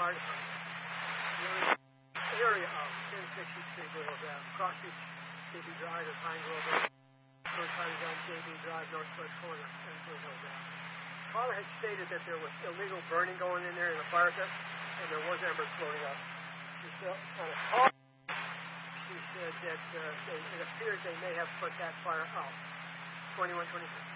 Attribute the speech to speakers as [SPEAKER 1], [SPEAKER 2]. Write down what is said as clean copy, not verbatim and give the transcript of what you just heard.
[SPEAKER 1] part of the area of 1063 Blue Hill Drive, Cross Beach, JB Drive, or Pine Grove Road, first highway down JB Drive, northwest corner, and Blue Hill Drive. Caller had stated that there was illegal burning going in there in the fire pit, and there was embers floating up. She said, on a call, she said that it appears they may have put that fire out. 2126.